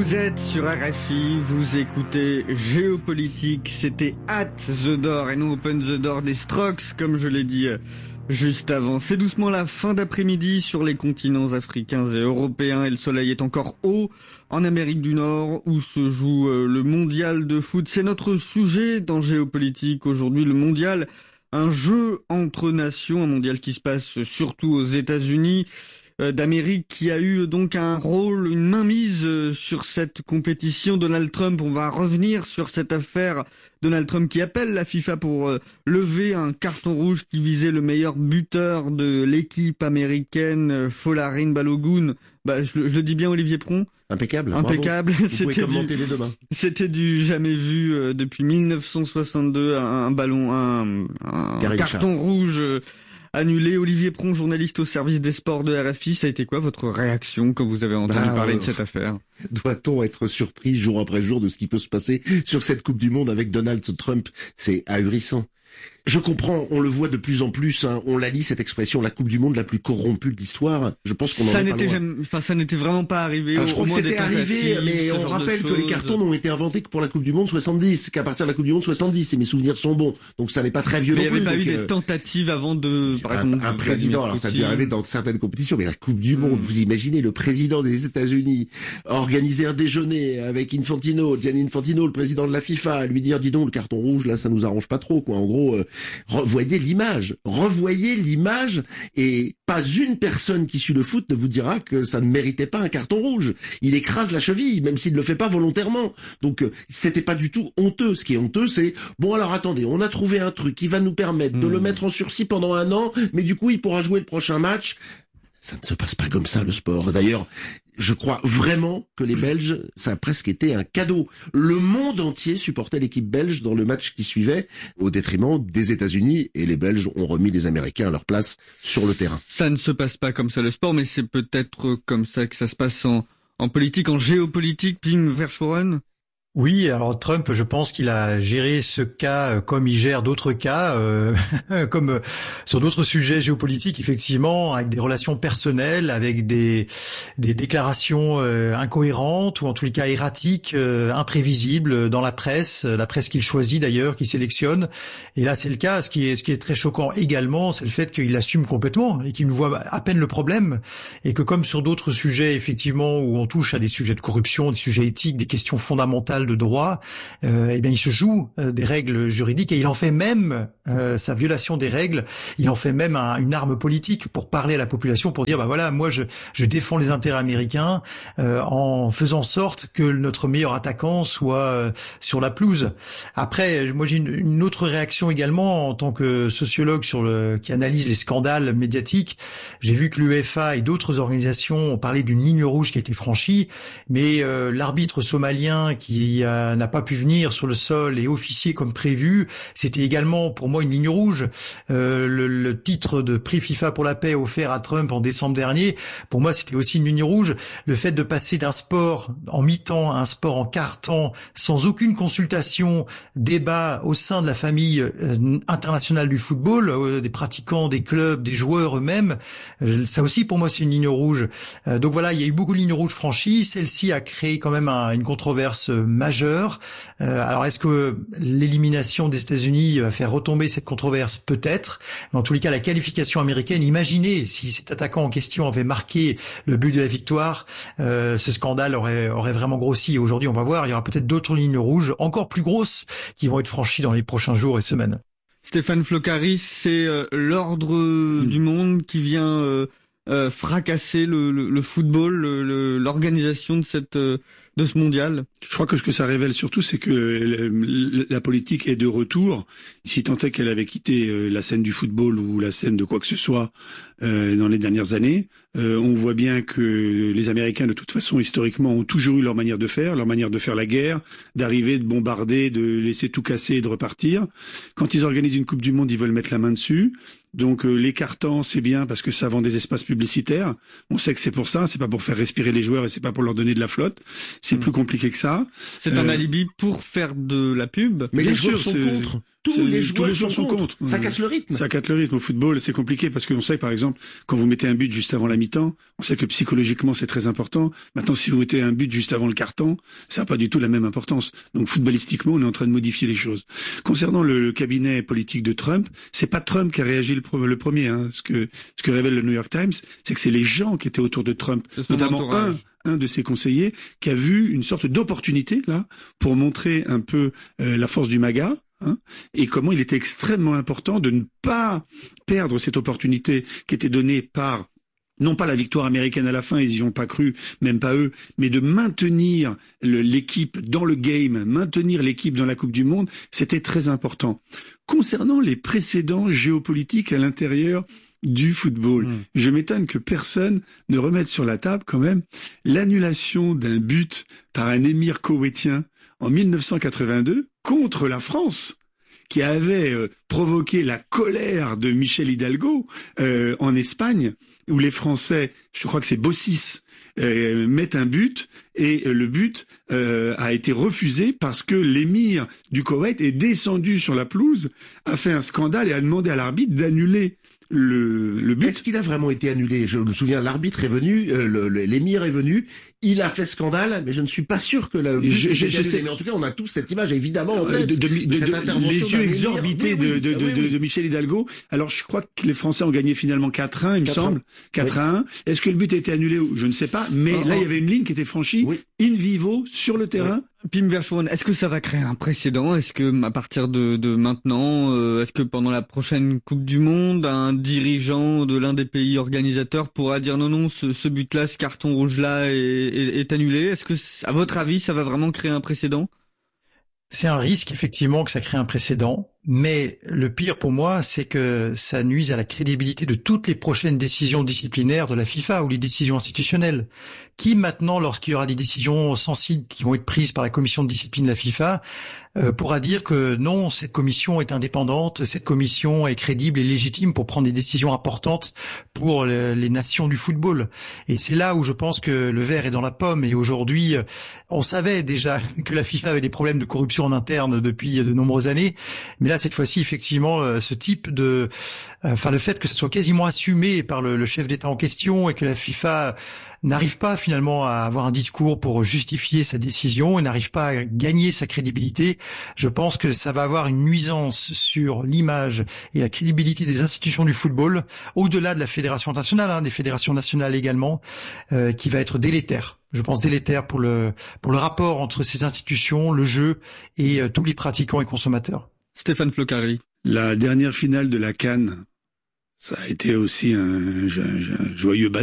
Vous êtes sur RFI, vous écoutez Géopolitique, c'était At the Door et non Open the Door des Strokes, comme je l'ai dit juste avant. C'est doucement la fin d'après-midi sur les continents africains et européens et le soleil est encore haut en Amérique du Nord où se joue le mondial de foot. C'est notre sujet dans Géopolitique aujourd'hui, le mondial, un jeu entre nations, un mondial qui se passe surtout aux États-Unis d'Amérique, qui a eu donc un rôle, une mainmise sur cette compétition. Donald Trump, on va revenir sur cette affaire. Donald Trump qui appelle la FIFA pour lever un carton rouge qui visait le meilleur buteur de l'équipe américaine, Folarin Balogun. Je le dis bien, Olivier Pron? Impeccable. Vous pouvez commenter les deux mains. C'était du jamais vu depuis 1962, un carton rouge annulé. Olivier Pron, journaliste au service des sports de RFI, ça a été quoi votre réaction quand vous avez entendu parler de cette affaire? Doit-on être surpris jour après jour de ce qui peut se passer sur cette Coupe du Monde avec Donald Trump? C'est ahurissant. Je comprends, on le voit de plus en plus, on la lit cette expression, la Coupe du Monde la plus corrompue de l'histoire. Je pense qu'on en est pas loin. Ça n'était vraiment pas arrivé. Je crois que c'était arrivé, mais on rappelle que les cartons n'ont été inventés que pour la Coupe du Monde 70, qu'à partir de la Coupe du Monde 70, et mes souvenirs sont bons. Donc ça n'est pas très vieux non plus. Mais il n'y avait pas eu des tentatives avant de, par exemple, un président, alors ça peut arriver dans certaines compétitions, mais la Coupe du Monde, vous imaginez le président des États-Unis organiser un déjeuner avec Gianni Infantino, le président de la FIFA, lui dire, dis donc, le carton rouge, là, ça nous arrange pas trop, quoi. En gros, revoyez l'image, et pas une personne qui suit le foot ne vous dira que ça ne méritait pas un carton rouge. Il écrase la cheville, même s'il ne le fait pas volontairement. Donc, c'était pas du tout honteux. Ce qui est honteux, c'est, bon, alors attendez, on a trouvé un truc qui va nous permettre de le mettre en sursis pendant 1 an, mais du coup, il pourra jouer le prochain match. Ça ne se passe pas comme ça, le sport. D'ailleurs, je crois vraiment que les Belges, ça a presque été un cadeau. Le monde entier supportait l'équipe belge dans le match qui suivait, au détriment des États-Unis, et les Belges ont remis les Américains à leur place sur le terrain. Ça ne se passe pas comme ça, le sport, mais c'est peut-être comme ça que ça se passe en politique, en géopolitique, Pim Verschoren. Oui, alors Trump, je pense qu'il a géré ce cas comme il gère d'autres cas, comme sur d'autres sujets géopolitiques, effectivement, avec des relations personnelles, avec des déclarations incohérentes ou en tous les cas erratiques, imprévisibles dans la presse qu'il choisit d'ailleurs, qu'il sélectionne. Et là, c'est le cas. Ce qui est très choquant également, c'est le fait qu'il assume complètement et qu'il nous voit à peine le problème, et que comme sur d'autres sujets, effectivement, où on touche à des sujets de corruption, des sujets éthiques, des questions fondamentales de droit, il se joue des règles juridiques et il en fait même sa violation des règles, il en fait même une arme politique pour parler à la population, pour dire voilà, moi je défends les intérêts américains en faisant en sorte que notre meilleur attaquant soit sur la pelouse. Après, moi j'ai une autre réaction également en tant que sociologue qui analyse les scandales médiatiques. J'ai vu que l'UEFA et d'autres organisations ont parlé d'une ligne rouge qui a été franchie, mais l'arbitre somalien qui n'a pas pu venir sur le sol et officier comme prévu, c'était également pour moi une ligne rouge. Le titre de prix FIFA pour la paix offert à Trump en décembre dernier, pour moi c'était aussi une ligne rouge. Le fait de passer d'un sport en mi-temps à un sport en quart-temps sans aucune consultation, débat au sein de la famille internationale du football, des pratiquants, des clubs, des joueurs eux-mêmes, ça aussi pour moi c'est une ligne rouge. Donc voilà, il y a eu beaucoup de lignes rouges franchies. Celle-ci a créé quand même une controverse majeure. Alors est-ce que l'élimination des États-Unis va faire retomber cette controverse? Peut-être. Mais en tous les cas, la qualification américaine, imaginez si cet attaquant en question avait marqué le but de la victoire, ce scandale aurait vraiment grossi. Aujourd'hui, on va voir, il y aura peut-être d'autres lignes rouges encore plus grosses qui vont être franchies dans les prochains jours et semaines. Stéphane Flocaris, c'est l'ordre du monde qui vient fracasser le football, l'organisation de ce mondial. Je crois que ce que ça révèle surtout, c'est que la politique est de retour. Si tant est qu'elle avait quitté la scène du football ou la scène de quoi que ce soit dans les dernières années, on voit bien que les Américains, de toute façon, historiquement, ont toujours eu leur manière de faire la guerre, d'arriver, de bombarder, de laisser tout casser et de repartir. Quand ils organisent une Coupe du Monde, ils veulent mettre la main dessus. Donc les cartons, c'est bien parce que ça vend des espaces publicitaires. On sait que c'est pour ça, c'est pas pour faire respirer les joueurs et c'est pas pour leur donner de la flotte. C'est plus compliqué que ça. C'est un alibi pour faire de la pub. Mais les joueurs sont contre. tous les joueurs sont contre. Ça casse le rythme. Ça casse le rythme. Au football, c'est compliqué parce qu'on sait, par exemple, quand vous mettez un but juste avant la mi-temps, on sait que psychologiquement, c'est très important. Maintenant, si vous mettez un but juste avant le quart-temps, ça n'a pas du tout la même importance. Donc, footballistiquement, on est en train de modifier les choses. Concernant le cabinet politique de Trump, c'est pas Trump qui a réagi le premier. Hein. Ce que révèle le New York Times, c'est que c'est les gens qui étaient autour de Trump, notamment un de ses conseillers, qui a vu une sorte d'opportunité là pour montrer un peu la force du MAGA. Et comment il était extrêmement important de ne pas perdre cette opportunité qui était donnée par, non pas la victoire américaine à la fin, ils y ont pas cru, même pas eux, mais de maintenir l'équipe dans le game, maintenir l'équipe dans la Coupe du Monde, c'était très important. Concernant les précédents géopolitiques à l'intérieur du football, je m'étonne que personne ne remette sur la table quand même l'annulation d'un but par un émir koweïtien en 1982 contre la France, qui avait provoqué la colère de Michel Hidalgo en Espagne, où les Français, je crois que c'est Bossis, mettent un but, et le but a été refusé parce que l'émir du Koweït est descendu sur la pelouse, a fait un scandale et a demandé à l'arbitre d'annuler le but. Est-ce qu'il a vraiment été annulé? Je me souviens, l'arbitre est venu, l'émir est venu, il a fait scandale, mais je ne suis pas sûr que le but je sais. Mais en tout cas, on a tous cette image évidemment en tête de cette intervention. Les yeux exorbités de Michel Hidalgo. Alors, je crois que les Français ont gagné finalement 4-1, il me semble. 4-1. Est-ce que le but a été annulé? Je ne sais pas. Mais là, il y avait une ligne qui était franchie, in vivo, sur le terrain. Pim Verschoren, est-ce que ça va créer un précédent? Est-ce que à partir de maintenant, est-ce que pendant la prochaine Coupe du Monde, un dirigeant de l'un des pays organisateurs pourra dire non, ce but-là, ce carton rouge-là est annulé? Est-ce que, à votre avis, ça va vraiment créer un précédent? C'est un risque, effectivement, que ça crée un précédent. Mais le pire pour moi, c'est que ça nuise à la crédibilité de toutes les prochaines décisions disciplinaires de la FIFA ou les décisions institutionnelles. Qui maintenant, lorsqu'il y aura des décisions sensibles qui vont être prises par la commission de discipline de la FIFA, pourra dire que non, cette commission est indépendante, cette commission est crédible et légitime pour prendre des décisions importantes pour les nations du football. Et c'est là où je pense que le verre est dans la pomme. Et aujourd'hui, on savait déjà que la FIFA avait des problèmes de corruption en interne depuis de nombreuses années. Mais là, cette fois-ci, effectivement, ce type le fait que ce soit quasiment assumé par le chef d'État en question et que la FIFA n'arrive pas finalement à avoir un discours pour justifier sa décision et n'arrive pas à gagner sa crédibilité, je pense que ça va avoir une nuisance sur l'image et la crédibilité des institutions du football, au-delà de la fédération internationale, des fédérations nationales également, qui va être délétère. Je pense délétère pour le rapport entre ces institutions, le jeu et tous les pratiquants et consommateurs. Stéphane Flocari. La dernière finale de la CAN, ça a été aussi un joyeux